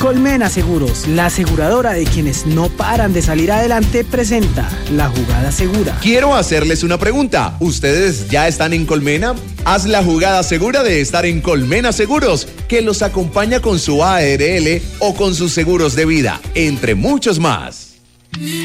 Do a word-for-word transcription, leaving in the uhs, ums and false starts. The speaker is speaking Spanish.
Colmena Seguros, la aseguradora de quienes no paran de salir adelante, presenta La Jugada Segura. Quiero hacerles una pregunta. ¿Ustedes ya están en Colmena? Haz la jugada segura de estar en Colmena Seguros, que los acompaña con su A R L o con sus seguros de vida, entre muchos más.